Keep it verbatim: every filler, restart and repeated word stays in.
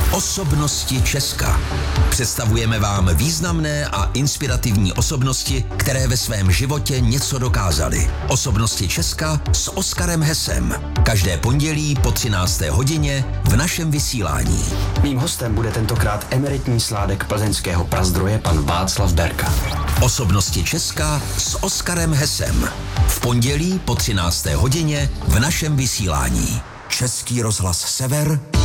Osobnosti Česka. Představujeme vám významné a inspirativní osobnosti, které ve svém životě něco dokázaly. Osobnosti Česka s Oskarem Hesem. Každé pondělí po třinácté hodině v našem vysílání. Mým hostem bude tentokrát emeritní sládek plzeňského Prazdroje pan Václav Berka. Osobnosti Česka s Oskarem Hesem. V pondělí po třinácté hodině v našem vysílání. Český rozhlas Sever,